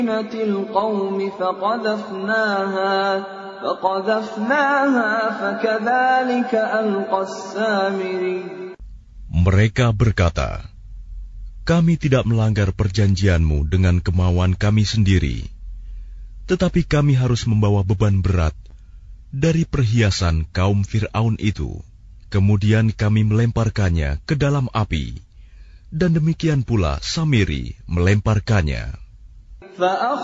القوم فقذفناها فكذلك ألقى السامري. Mereka berkata, kami tidak melanggar perjanjianmu dengan kemauan kami sendiri, tetapi kami harus membawa beban berat dari perhiasan kaum Fir'aun itu. Kemudian kami melemparkannya ke dalam api, dan demikian pula Samiri melemparkannya.